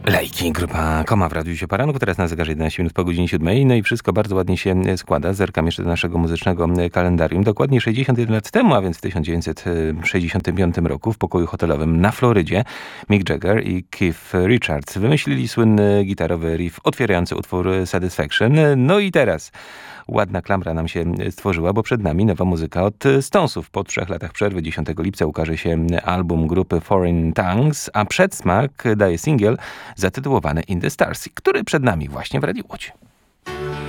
Lejki, grupa Koma w Radiu się Poranku, teraz na zegarze 11 minut po godzinie 7. No i wszystko bardzo ładnie się składa. Zerkam jeszcze do naszego muzycznego kalendarium. Dokładnie 61 lat temu, a więc w 1965 roku w pokoju hotelowym na Florydzie Mick Jagger i Keith Richards wymyślili słynny gitarowy riff otwierający utwór Satisfaction. No i teraz ładna klamra nam się stworzyła, bo przed nami nowa muzyka od Stonesów. Po 3 latach przerwy 10 lipca ukaże się album grupy Foreign Tongues, a przedsmak daje singiel zatytułowany In the Stars, który przed nami właśnie w Radiu Łódź.